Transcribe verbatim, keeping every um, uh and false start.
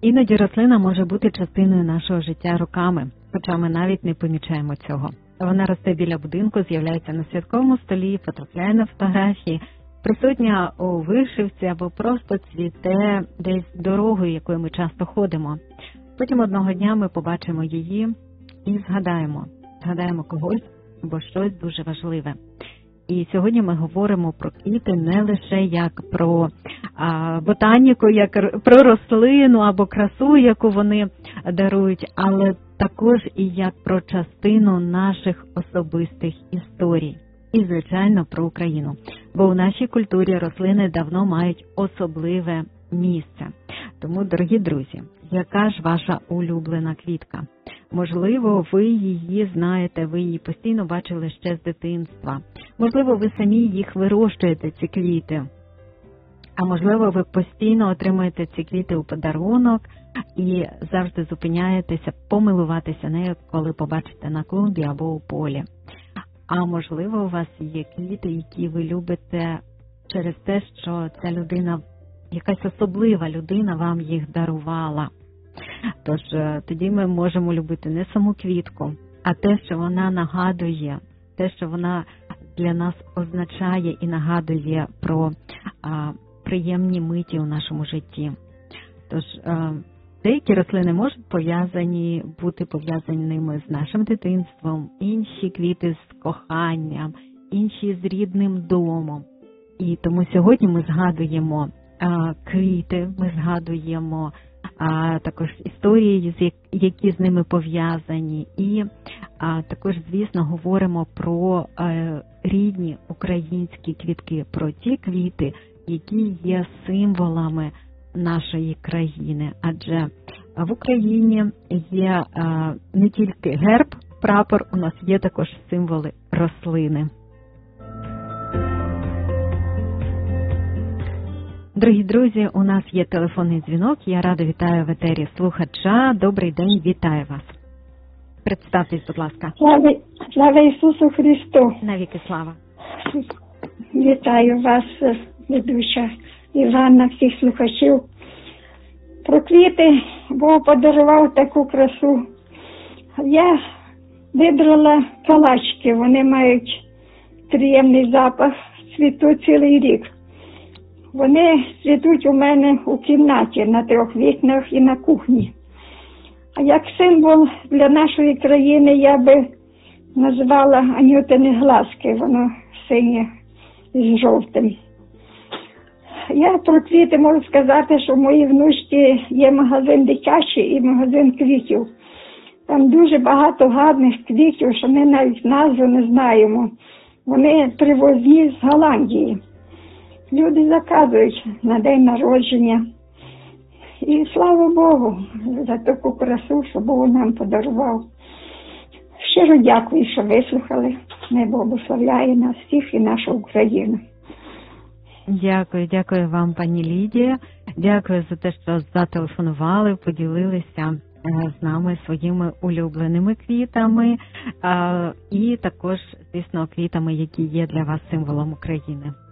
Іноді рослина може бути частиною нашого життя роками, хоча ми навіть не помічаємо цього. Вона росте біля будинку, з'являється на святковому столі, потрапляє на фотографії, присутня у вишивці або просто цвіте десь дорогою, якою ми часто ходимо. Потім одного дня ми побачимо її і згадаємо. Згадаємо когось або щось дуже важливе. І сьогодні ми говоримо про квіти не лише як про а, ботаніку, як про рослину або красу, яку вони дарують, але також і як про частину наших особистих історій. І, звичайно, про Україну. Бо у нашій культурі рослини давно мають особливе місце. Тому, дорогі друзі, яка ж ваша улюблена квітка? Можливо, ви її знаєте, ви її постійно бачили ще з дитинства. Можливо, ви самі їх вирощуєте, ці квіти. А можливо, ви постійно отримуєте ці квіти у подарунок і завжди зупиняєтеся помилуватися нею, коли побачите на клумбі або у полі. А можливо, у вас є квіти, які ви любите через те, що ця людина, якась особлива людина вам їх дарувала. Тож тоді ми можемо любити не саму квітку, а те, що вона нагадує, те, що вона для нас означає і нагадує про а, приємні миті у нашому житті. Тож а, деякі рослини можуть пов'язані, бути пов'язаними з нашим дитинством, інші квіти з коханням, інші з рідним домом. І тому сьогодні ми згадуємо а, квіти, ми згадуємо а також історії, які з ними пов'язані, і а, також, звісно, говоримо про а, рідні українські квітки, про ті квіти, які є символами нашої країни. Адже в Україні є а, не тільки герб, прапор, у нас є також символи рослини. Дорогі друзі, у нас є телефонний дзвінок. Я рада вітаю в етері слухача. Добрий день, вітаю вас. Представтесь, будь ласка. Слава, слава Ісусу Христу. Навіки слава. Вітаю вас, ведуча Івана, всіх слухачів. Про квіти Бог подарував таку красу. Я вибрала калачки. Вони мають приємний запах, цвітуть цілий рік. Вони цвітуть у мене у кімнаті, на трьох вікнах і на кухні. А як символ для нашої країни я би назвала анютини глазки, воно синє з жовтим. Я про квіти можу сказати, що в моїй внучці є магазин дитячий і магазин квітів. Там дуже багато гарних квітів, що ми навіть назву не знаємо. Вони привозні з Голландії. Люди заказують на день народження. І слава Богу за таку красу, що Бог нам подарував. Щиро дякую, що вислухали. Най Бог благословляє нас всіх і нашу Україну. Дякую, дякую вам, пані Лідія. Дякую за те, що зателефонували, поділилися з нами своїми улюбленими квітами і також, звісно, квітами, які є для вас символом України.